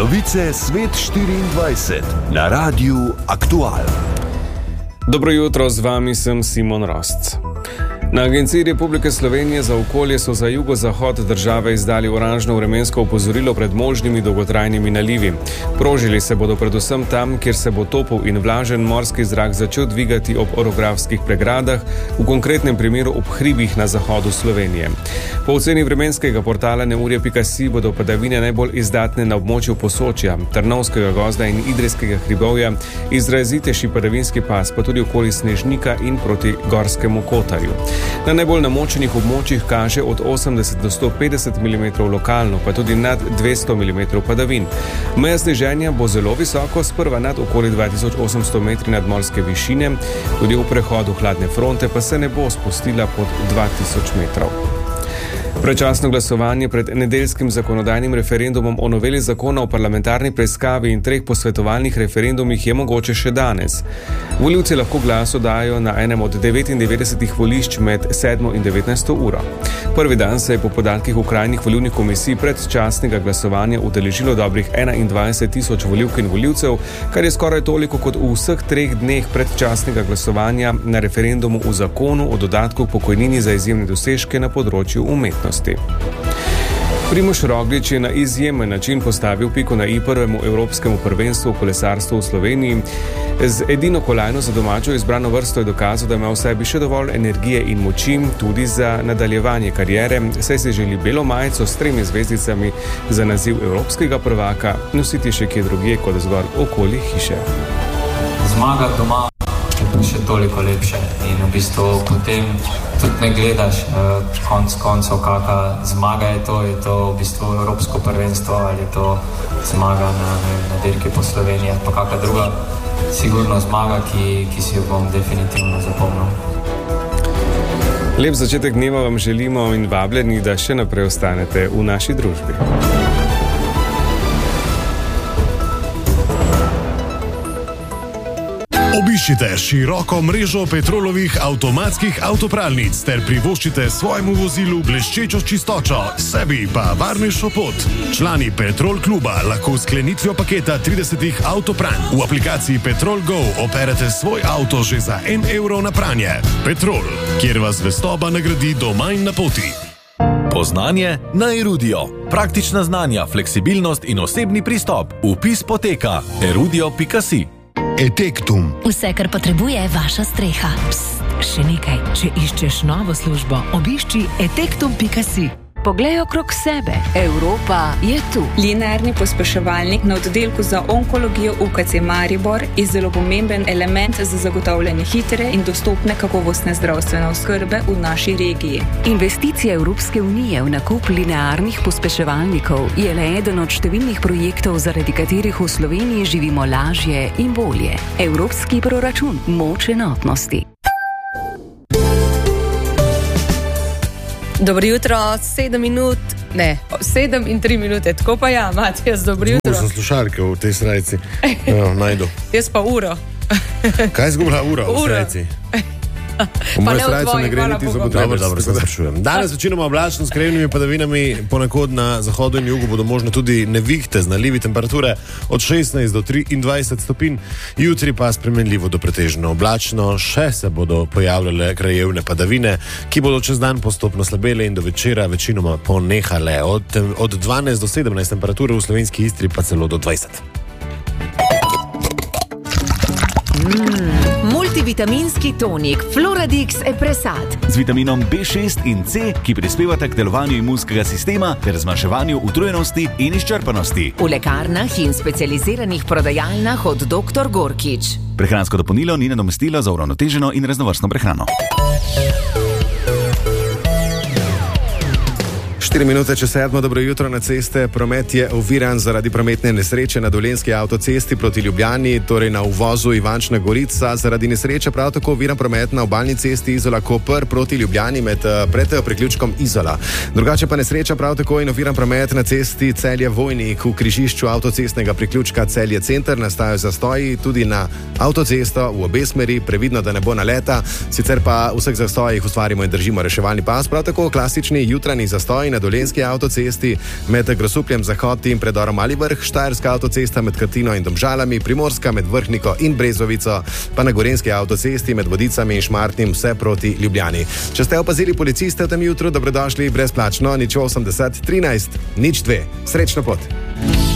Novice Svet 24 na Radiu Aktual. Dobro jutro, z vami sem Simon Rosc. Na Agenciji Republike Slovenije za okolje so za jugozahod države izdali oranžno vremensko opozorilo pred možnimi dolgotrajnimi nalivi. Prožili se bodo predvsem tam, kjer se bo topel in vlažen morski zrak začel dvigati ob orografskih pregradah, v konkretnem primeru ob hribih na zahodu Slovenije. Po oceni vremenskega portala neurje.si bodo padavine najbolj izdatne na območju Posočja, Trnovskega gozda in Idrijskega hribovja, izrazitejši padavinski pas pa tudi okoli Snežnika in proti Gorskemu Kotarju. Na najbolj namočenih območjih kaže od 80 do 150 mm lokalno, pa tudi nad 200 mm padavin. Meja sneženja bo zelo visoko, sprva nad okoli 2800 metri nadmorske višine, tudi v prehodu hladne fronte pa se ne bo spustila pod 2000 metrov. Predčasno glasovanje pred nedeljskim zakonodajnim referendumom o noveli zakona o parlamentarni preiskavi in 3 posvetovalnih referendumih je mogoče še danes. Volivci lahko glas oddajo na enem od 99 volišč med 7 in 19 uro. Prvi dan se je po podatkih okrajnih volilnih komisij predčasnega glasovanja udeležilo dobrih 21.000 volivk in volivcev, kar je skoraj toliko kot v vseh 3 dneh predčasnega glasovanja na referendumu o zakonu o dodatku k pokojnini za izjemne dosežke na področju umetnosti. Primož Roglič je na izjemen način postavil piko na i prvemu evropskemu prvenstvu v kolesarstvu v Sloveniji. Z edino kolajno za domačo izbrano vrsto je dokazal, da ima v sebi še dovolj energije in moči tudi za nadaljevanje kariere, saj se želi belo majico s 3 zvezdicami za naziv evropskega prvaka nositi še kje drugje kot zgolj okoli hiše. Zmaga doma je še toliko lepše in v bistvu potem tudi ne gledaš konc koncev, kakšna zmaga je to v bistvu evropsko prvenstvo ali je to zmaga na dirki po Sloveniji, pa kakšna druga sigurno zmaga, ki si jo bom definitivno zapomnil. Lep začetek dneva vam želimo in vabljeni, da še naprej ostanete v naši družbi. Obiščite široko mrežo Petrolovih avtomatskih avtopralnic ter privoščite svojemu vozilu bleščečo čistočo, sebi pa varnejšo pot. Člani Petrol kluba lahko s sklenitvijo paketa 30 avtopranj v aplikaciji Petrol Go operete svoj avto že za 1 evro na pranje. Petrol, kjer vas zvestoba nagradi doma in na poti. Poznanje na Erudio. Praktična znanja, fleksibilnost in osebni pristop. Vpis poteka erudio.si. Etektum. Vse, kar potrebuje vaša streha. Psst, še nekaj. Če iščeš novo službo, obišči etektum.si. Poglej okrog sebe. Evropa je tu. Linearni pospeševalnik na oddelku za onkologijo UKC Maribor je zelo pomemben element za zagotavljanje hitre in dostopne kakovostne zdravstvene oskrbe v naši regiji. Investicija Evropske unije v nakup linearnih pospeševalnikov je le eden od številnih projektov, zaradi katerih v Sloveniji živimo lažje in bolje. Evropski proračun. Moč enotnosti. Dobro jutro, 7 in 3 minute, tako pa ja, Matijas, dobro jutro. Zgubila sem slušalke v tej srajci, najdu. Jaz pa uro. Kaj je zgubila ura v srajci? V moje srajce ne gre niti za potrebe. Dobro, se sprašujem. Danes večinoma oblačno s krajevnimi padavinami, ponekod na zahodu in jugu bodo možne tudi nevihte z nalivi, temperature od 16 do 23 stopinj. Jutri pa spremenljivo do pretežno oblačno, še se bodo pojavljale krajevne padavine, ki bodo čez dan postopno slabele in do večera večinoma ponehale. Od 12 do 17 temperature v slovenski Istri pa celo do 20. Multivitaminski tonik Floradix Epresat z vitaminom B6 in C, ki prispevata k delovanju imunskega sistema ter zmanjševanju utrujenosti in izčrpanosti. V lekarnah in specializiranih prodajalnah od Dr. Gorkič. Prehransko dopolnilo ni nadomestilo za uravnoteženo in raznovrstno prehrano. 4 minute čez 7, dobro jutro na ceste. Promet je oviran zaradi prometne nesreče na Dolenjski avtocesti proti Ljubljani, torej na uvozu Ivančna Gorica. Zaradi nesreče prav tako oviran promet na obalni cesti Izola-Koper proti Ljubljani pred priključkom Izola. Drugače pa nesreča prav tako in oviran promet na cesti Celje-Vojnik v križišču avtocestnega priključka Celje-Center. Nastajajo zastoji tudi na avtocesto v obe smeri, previdno, da ne bo naleta. Sicer pa v vseh zastojih ustvarimo in držimo reševalni pas. Prav tako klasični jutranji zastoji na Dolenjski avtocesti, med Grosupljem Zahod in predorom Mali Vrh, Štajerska avtocesta med Katino in Domžalami, Primorska med Vrhniko in Brezovico, pa na Gorenjski avtocesti med Vodicami in Šmartnim vse proti Ljubljani. Če ste opazili policiste v tem jutru, dobrodošli brezplačno, 080 13 02. Srečno pot!